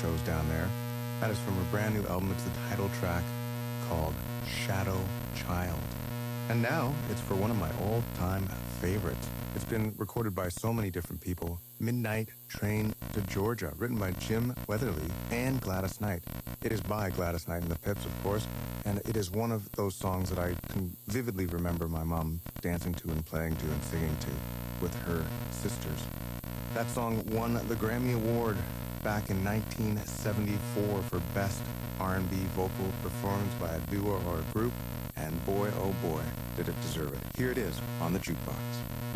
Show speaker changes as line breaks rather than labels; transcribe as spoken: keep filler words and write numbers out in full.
shows down there. That is from her brand new album. It's the title track called Shadow Child. And now it's for one of my all-time favorites. It's been recorded by so many different people. Midnight Train to Georgia, written by Jim Weatherly and Gladys Knight. It is by Gladys Knight and the Pips, of course, and it is one of those songs that I can vividly remember my mom dancing to and playing to and singing to with her sisters. That song won the Grammy Award back in nineteen seventy-four for Best R and B Vocal Performance by a Duo or a Group, and boy, oh boy, did it deserve it. Here it is on the Jukebox.